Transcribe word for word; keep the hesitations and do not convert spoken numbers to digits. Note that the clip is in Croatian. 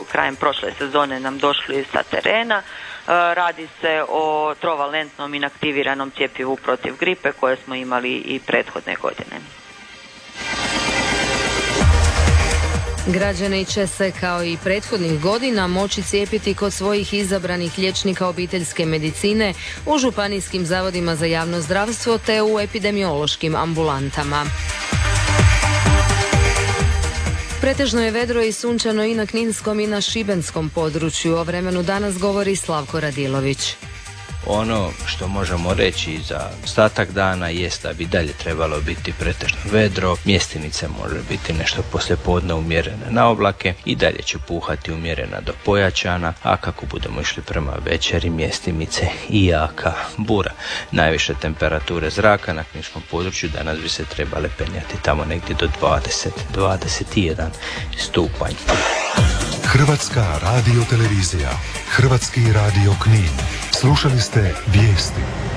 krajem prošle sezone nam došli sa terena. Radi se o trovalentnom inaktiviranom cjepivu protiv gripe koje smo imali i prethodne godine. Građani će se kao i prethodnih godina moći cijepiti kod svojih izabranih liječnika obiteljske medicine u županijskim zavodima za javno zdravstvo te u epidemiološkim ambulantama. Pretežno je vedro i sunčano i na kninskom i na šibenskom području. O vremenu danas govori Slavko Radilović. Ono što možemo reći za ostatak dana jest da bi dalje trebalo biti pretežno vedro, mjestimice može biti nešto poslijepodne umjerene na oblake i dalje će puhati umjerena do pojačana, a kako budemo išli prema večeri mjestimice i jaka bura. Najviše temperature zraka na kninskom području danas bi se trebale penjati tamo negdje do dvadeset do dvadeset jedan stupanj. Hrvatska radiotelevizija, Hrvatski radio Knin. Slušali ste vijesti.